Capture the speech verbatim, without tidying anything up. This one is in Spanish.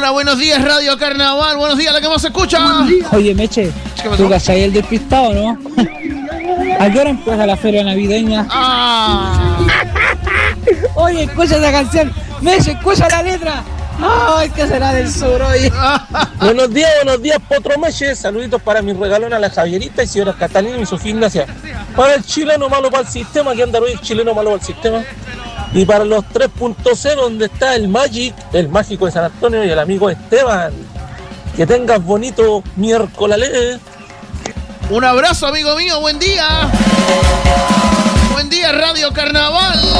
Hola, buenos días, Radio Carnaval. Buenos días, la que más se escucha. Oye, Meche, ¿tú cachai el despistado, no? ¿A qué hora empieza la feria navideña? Ah. Oye, escucha esa canción. Meche, escucha la letra. ¡Ay, qué será del sur hoy! Buenos días, buenos días, Potro Meche. Saluditos para mi regalona, la Javierita y señora Catalina y Sofía Ignacia. Para el chileno malo para el sistema, que anda hoy el chileno malo para el sistema. Y para los tres punto cero, donde está el Magic, el mágico de San Antonio y el amigo Esteban. Que tengas bonito miércoles. Un abrazo, amigo mío. Buen día. Buen día, Radio Carnaval.